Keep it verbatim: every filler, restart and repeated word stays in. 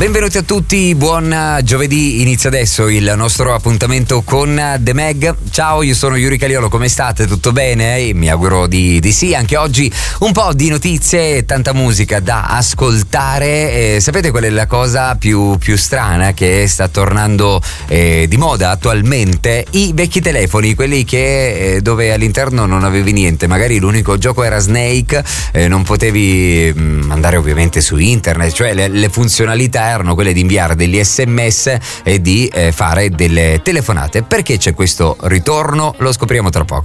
Benvenuti a tutti, buon giovedì, inizia adesso il nostro appuntamento con The Mag. Ciao, io sono Yuri Caliolo, come state? Tutto bene? E mi auguro di, di sì. Anche oggi un po' di notizie e tanta musica da ascoltare. Eh, sapete qual è la cosa più, più strana che sta tornando eh, di moda attualmente? I vecchi telefoni, quelli che eh, dove all'interno non avevi niente, magari l'unico gioco era Snake, eh, non potevi mh, andare ovviamente su internet, cioè le, le funzionalità erano quelle di inviare degli sms e di eh, fare delle telefonate. Perché c'è questo ritorno? Lo scopriamo tra poco.